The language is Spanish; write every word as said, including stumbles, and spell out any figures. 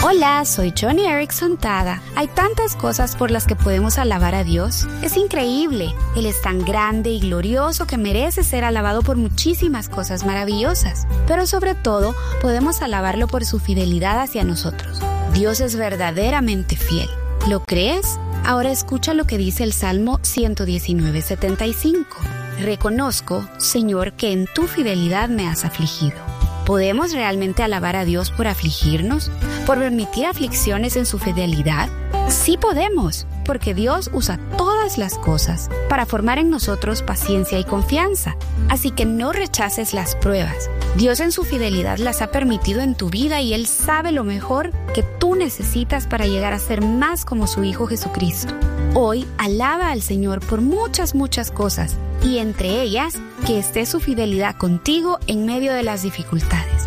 Hola, soy Johnny Erickson Tada. Hay tantas cosas por las que podemos alabar a Dios. Es increíble. Él es tan grande y glorioso que merece ser alabado por muchísimas cosas maravillosas. Pero sobre todo, podemos alabarlo por su fidelidad hacia nosotros. Dios es verdaderamente fiel. ¿Lo crees? Ahora escucha lo que dice el Salmo ciento diecinueve, setenta y cinco. Reconozco, Señor, que en tu fidelidad me has afligido. ¿Podemos realmente alabar a Dios por afligirnos? ¿Por permitir aflicciones en su fidelidad? Sí podemos, porque Dios usa todas las cosas para formar en nosotros paciencia y confianza. Así que no rechaces las pruebas. Dios en su fidelidad las ha permitido en tu vida y Él sabe lo mejor que tú necesitas para llegar a ser más como su Hijo Jesucristo. Hoy alaba al Señor por muchas, muchas cosas, y entre ellas, que esté su fidelidad contigo en medio de las dificultades.